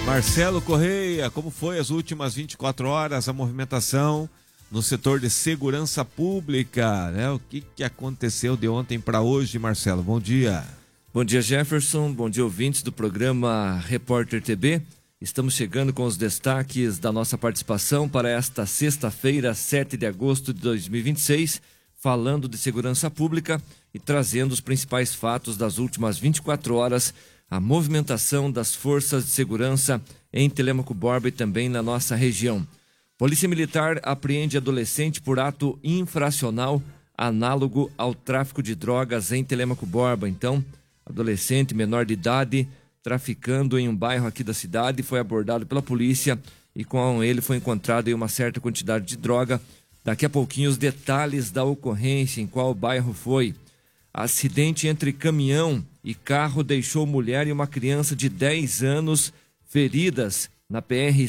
Marcelo Correia, como foi as últimas 24 horas a movimentação no setor de segurança pública, né? O que aconteceu de ontem para hoje, Marcelo? Bom dia. Bom dia, Jefferson. Bom dia, ouvintes do programa Repórter TB. Estamos chegando com os destaques da nossa participação para esta sexta-feira, 7 de agosto de 2026, falando de segurança pública e trazendo os principais fatos das últimas 24 horas, a movimentação das forças de segurança em Telêmaco Borba e também na nossa região. Polícia Militar apreende adolescente por ato infracional análogo ao tráfico de drogas em Telêmaco Borba. Então, adolescente menor de idade traficando em um bairro aqui da cidade foi abordado pela polícia e com ele foi encontrado uma certa quantidade de droga. Daqui a pouquinho os detalhes da ocorrência, em qual bairro foi. Acidente entre caminhão e carro deixou mulher e uma criança de 10 anos feridas na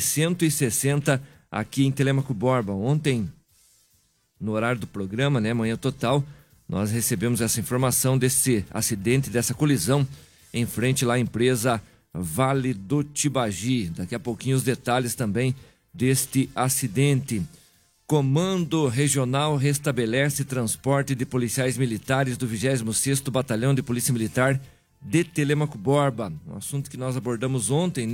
PR-160 aqui em Telêmaco Borba. Ontem, no horário do programa, Manhã Total, nós recebemos essa informação desse acidente, dessa colisão em frente lá à empresa Vale do Tibagi. Daqui a pouquinho os detalhes também deste acidente. Comando Regional restabelece transporte de policiais militares do 26º Batalhão de Polícia Militar de Telêmaco Borba. Um assunto que nós abordamos ontem,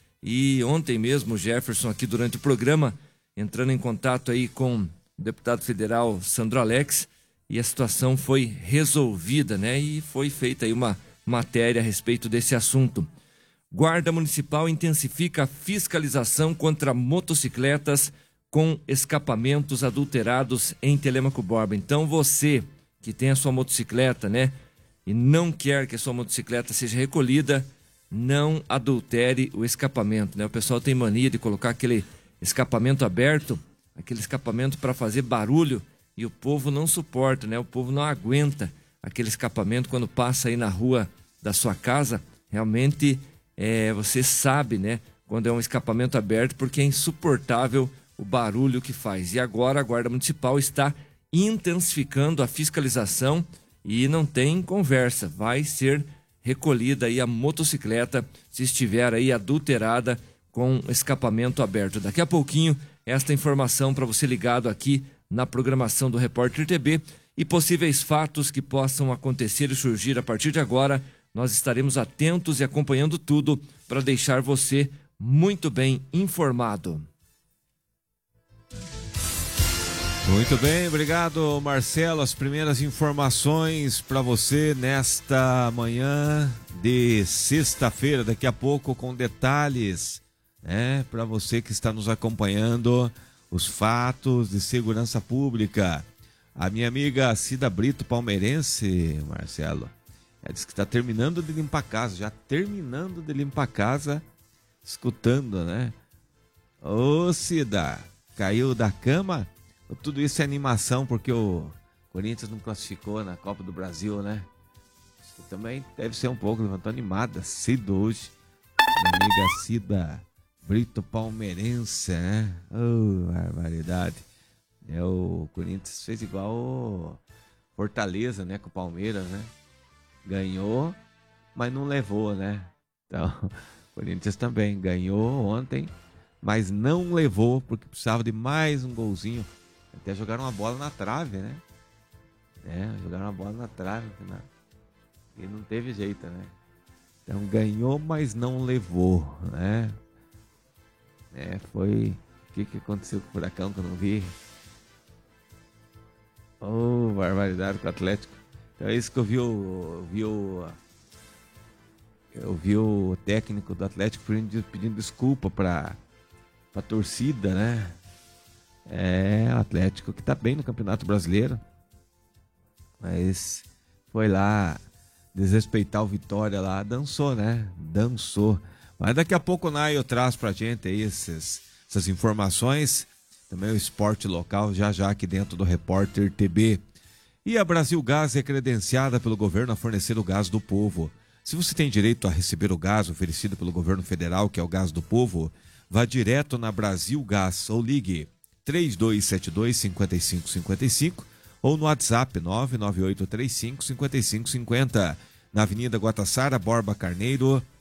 E ontem mesmo, Jefferson, aqui durante o programa, entrando em contato aí com o deputado federal Sandro Alex, e a situação foi resolvida, E foi feita aí uma matéria a respeito desse assunto. Guarda Municipal intensifica a fiscalização contra motocicletas com escapamentos adulterados em Telêmaco Borba. Então você que tem a sua motocicleta, e não quer que a sua motocicleta seja recolhida, não adultere o escapamento, O pessoal tem mania de colocar aquele escapamento aberto, aquele escapamento para fazer barulho, e o povo não suporta, O povo não aguenta aquele escapamento quando passa aí na rua da sua casa. Realmente você sabe, quando é um escapamento aberto, porque é insuportável o barulho que faz. E agora a Guarda Municipal está intensificando a fiscalização e não tem conversa. Vai ser recolhida aí a motocicleta se estiver aí adulterada com escapamento aberto. Daqui a pouquinho, esta informação para você ligado aqui na programação do Repórter TB e possíveis fatos que possam acontecer e surgir a partir de agora. Nós estaremos atentos e acompanhando tudo para deixar você muito bem informado. Muito bem, obrigado, Marcelo. As primeiras informações para você nesta manhã de sexta-feira, daqui a pouco com detalhes, para você que está nos acompanhando, os fatos de segurança pública. A minha amiga Cida Brito, palmeirense, Marcelo, ela disse que está terminando de limpar a casa, escutando, Ô, Cida, caiu da cama? Tudo isso é animação porque o Corinthians não classificou na Copa do Brasil, Você também deve ser um pouco, levantou animada, cedo hoje. Minha amiga Cida Brito, palmeirense, Oh, barbaridade. O Corinthians fez igual o Fortaleza, com o Palmeiras, Ganhou, mas não levou, Então, o Corinthians também ganhou ontem, mas não levou porque precisava de mais um golzinho. Até jogaram uma bola na trave, Jogaram uma bola na trave, e não teve jeito, Então ganhou, mas não levou, Foi... O que aconteceu com o Furacão que eu não vi? Oh, barbaridade com o Atlético. Então é isso que eu vi o técnico do Atlético pedindo desculpa para a torcida, o Atlético que tá bem no Campeonato Brasileiro, mas foi lá desrespeitar o Vitória lá, dançou, Dançou. Mas daqui a pouco o Naio traz pra gente aí essas informações, também o esporte local, já aqui dentro do Repórter TB. E a Brasil Gás é credenciada pelo governo a fornecer o gás do povo. Se você tem direito a receber o gás oferecido pelo governo federal, que é o gás do povo, vá direto na Brasil Gás ou ligue 3272-5555 ou no WhatsApp 99835-5550. Na Avenida Guataçara, Borba Carneiro,